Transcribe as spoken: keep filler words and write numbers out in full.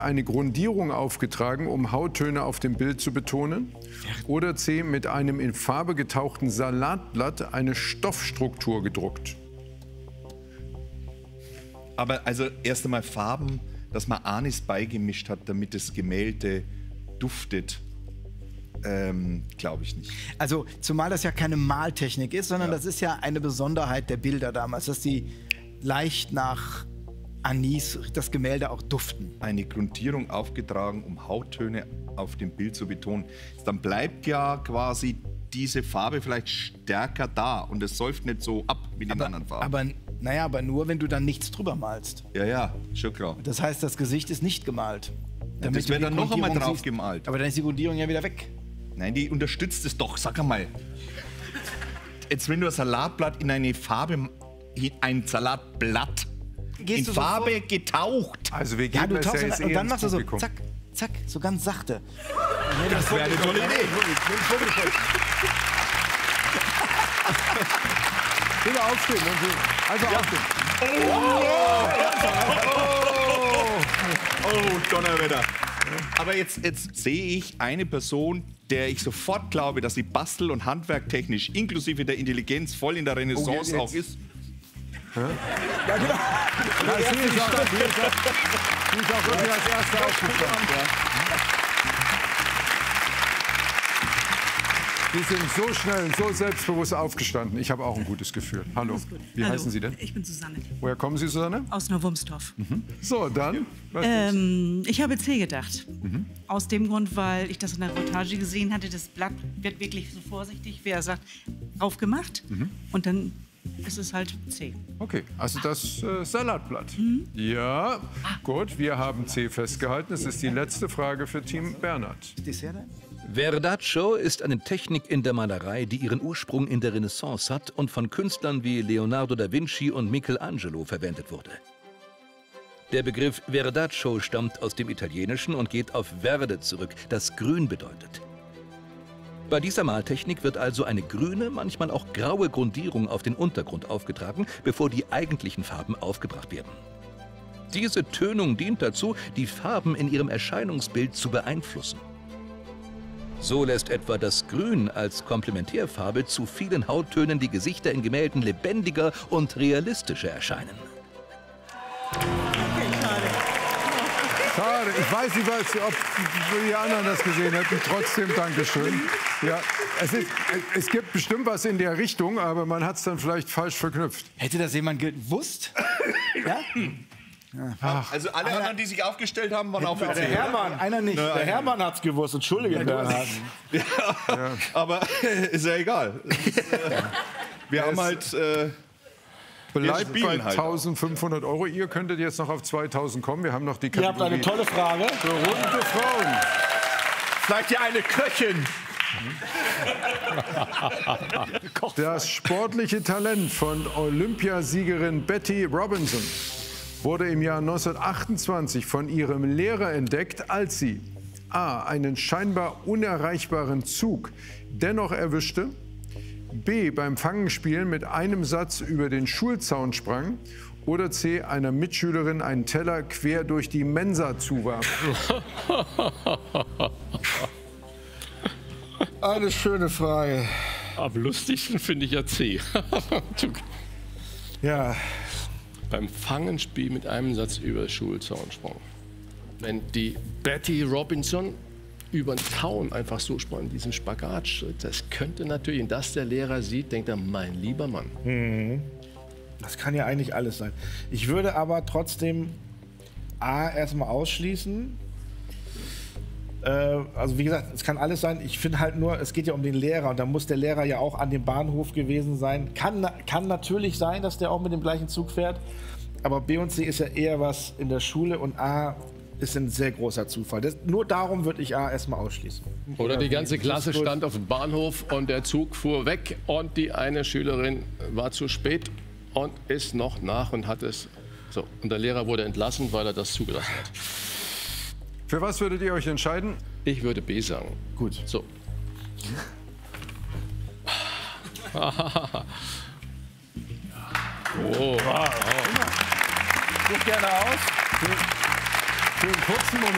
eine Grundierung aufgetragen, um Hauttöne auf dem Bild zu betonen? Oder C, mit einem in Farbe getauchten Salatblatt eine Stoffstruktur gedruckt? Aber also erst einmal Farben, dass man Anis beigemischt hat, damit das Gemälde duftet, ähm, glaube ich nicht. Also zumal das ja keine Maltechnik ist, sondern Ja. das ist ja eine Besonderheit der Bilder damals, dass die leicht nach Anis, das Gemälde auch duften. Eine Grundierung aufgetragen, um Hauttöne auf dem Bild zu betonen. Dann bleibt ja quasi diese Farbe vielleicht stärker da und es säuft nicht so ab wie den Aber, anderen Farben. aber, naja, aber nur, wenn du dann nichts drüber malst. ja, ja, schon klar. Das heißt, das Gesicht ist nicht gemalt. Das Damit du wäre die dann noch einmal Grundierung drauf siehst. gemalt. Aber dann ist die Grundierung ja wieder weg. Nein, die unterstützt es doch, sag einmal. Jetzt, wenn du ein Salatblatt in eine Farbe, in ein Salatblatt Gehst in du so Farbe vor? getaucht. Also wir Ja, geben du es ja tauchst jetzt und, und eher dann ins machst du so, Publikum. zack, zack, so ganz sachte. Das wäre eine tolle Idee. Bitte aufstehen. Und Sie, also aufstehen. Oh, Donnerwetter. Aber jetzt, jetzt sehe ich eine Person, der ich sofort glaube, dass sie bastel- und handwerktechnisch inklusive der Intelligenz voll in der Renaissance Oh, jetzt- auch ist. Ja, sie ist auch, die ist auch, die ist auch wirklich als Erste aufgestanden. Die sind so schnell und so selbstbewusst aufgestanden. Ich habe auch ein gutes Gefühl. Hallo, wie Hallo, heißen Sie denn? Ich bin Susanne Woher kommen Sie, Susanne? aus Neuwumstorf. So, dann. Was ist? Ähm, ich habe C gedacht. Mhm. Aus dem Grund, weil ich das in der Reportage gesehen hatte. Das Blatt wird wirklich so vorsichtig, wie er sagt, aufgemacht. Mhm. Und dann ist es halt C. Okay, also das äh, Salatblatt. Ja, gut, wir haben C festgehalten. Es ist die letzte Frage für Team Bernhard. Dessert dann? Verdaccio ist eine Technik in der Malerei, die ihren Ursprung in der Renaissance hat und von Künstlern wie Leonardo da Vinci und Michelangelo verwendet wurde. Der Begriff Verdaccio stammt aus dem Italienischen und geht auf verde zurück, das grün bedeutet. Bei dieser Maltechnik wird also eine grüne, manchmal auch graue Grundierung auf den Untergrund aufgetragen, bevor die eigentlichen Farben aufgebracht werden. Diese Tönung dient dazu, die Farben in ihrem Erscheinungsbild zu beeinflussen. So lässt etwa das Grün als Komplementärfarbe zu vielen Hauttönen die Gesichter in Gemälden lebendiger und realistischer erscheinen. Schade, ich weiß nicht, was, ob die anderen das gesehen hätten. Trotzdem Dankeschön. Ja, es, ist, es gibt bestimmt was in der Richtung, aber man hat es dann vielleicht falsch verknüpft. Hätte das jemand gewusst? Ja? Also alle anderen, die sich aufgestellt haben, waren auch für Der C. Hermann, Einer nicht. der Hermann hat's gewusst. Entschuldige, Bernhard. Ja, aber ist ja egal. Ist, äh, wir haben halt... Äh, Bleibt spielen bei halt. eintausendfünfhundert Euro. Ihr könntet jetzt noch auf zweitausend kommen. Wir haben noch die Ihr habt Kategorie eine tolle Frage. berühmte Frauen. Vielleicht ja eine Köchin. Das sportliche Talent von Olympiasiegerin Betty Robinson wurde im Jahr neunzehnhundertachtundzwanzig von ihrem Lehrer entdeckt, als sie a. einen scheinbar unerreichbaren Zug dennoch erwischte, b. beim Fangenspielen mit einem Satz über den Schulzaun sprang oder c. einer Mitschülerin einen Teller quer durch die Mensa zuwarf. Eine schöne Frage. Am lustigsten finde ich ja C. Ja, Beim Fangenspiel mit einem Satz über Schulzaun sprang. Wenn die Betty Robinson über den Zaun einfach so sprang, diesen Spagatschritt, das könnte natürlich, und das der Lehrer sieht, denkt er, mein lieber Mann. das kann ja eigentlich alles sein. Ich würde aber trotzdem A erstmal ausschließen. Äh, also wie gesagt, es kann alles sein. Ich finde halt nur, es geht ja um den Lehrer und da muss der Lehrer ja auch an dem Bahnhof gewesen sein. Kann, kann natürlich sein, dass der auch mit dem gleichen Zug fährt. Aber B und C ist ja eher was in der Schule und A ist ein sehr großer Zufall. Das, nur darum würde ich A erstmal ausschließen. Oder die ganze Das Klasse ist gut. stand auf dem Bahnhof und der Zug fuhr weg und die eine Schülerin war zu spät und ist noch nach und hat es. So, und der Lehrer wurde entlassen, weil er das zugelassen hat. Für was würdet ihr euch entscheiden? Ich würde B sagen. Gut. So. Oh, wow. Guck gerne aus. Für einen kurzen Moment.